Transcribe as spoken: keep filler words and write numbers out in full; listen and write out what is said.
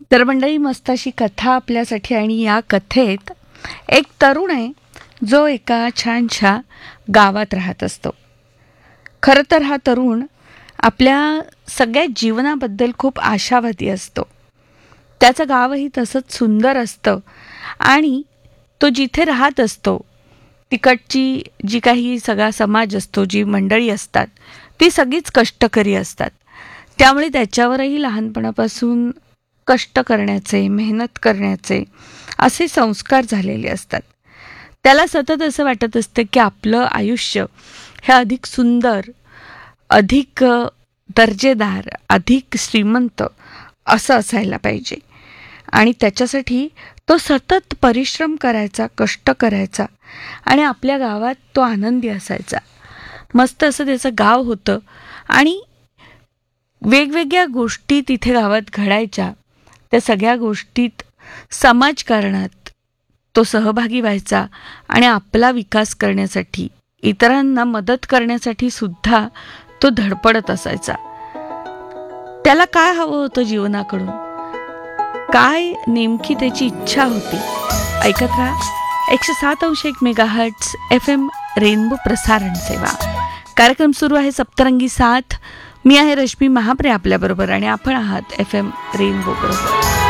तर मंडळी, मस्त अशी कथा आपल्यासाठी. आणि या कथेत एक तरुण आहे जो एका छानशा गावात राहत असतो. खरं तर हा तरुण आपल्या सगळ्या जीवनाबद्दल खूप आशावादी असतो. त्याचं गावही तसंच सुंदर असतं आणि तो जिथे राहत असतो तिकडची जी काही सगळा समाज असतो, जी मंडळी असतात, ती सगळीच कष्टकरी असतात. त्यामुळे त्याच्यावरही लहानपणापासून कष्ट करण्याचे, मेहनत करण्याचे असे संस्कार झालेले असतात. त्याला सतत असं वाटत असतं की आपलं आयुष्य हे अधिक सुंदर, अधिक दर्जेदार, अधिक श्रीमंत असं असायला पाहिजे. आणि त्याच्यासाठी तो सतत परिश्रम करायचा, कष्ट करायचा आणि आपल्या गावात तो आनंदी असायचा. मस्त असं त्याचं गाव होतं आणि वेगवेगळ्या गोष्टी तिथे गावात घडायच्या. त्या सगळ्या गोष्टीत समाजकारणात तो सहभागी व्हायचा आणि आपला विकास करण्यासाठी, इतरांना मदत करण्यासाठी सुद्धा तो धडपडत असायचा. त्याला काय हवं होतं जीवनाकडून, काय नेमकी त्याची इच्छा होती? ऐकत राहा एकशे सात अंश एक mega hertz F M rainbow प्रसारण सेवा. कार्यक्रम सुरू आहे सप्तरंगी साथ. मी आहे रश्मी महाप्रे आपल्याबरोबर आणि आपण आहात एफ एम रेनबो बरोबर.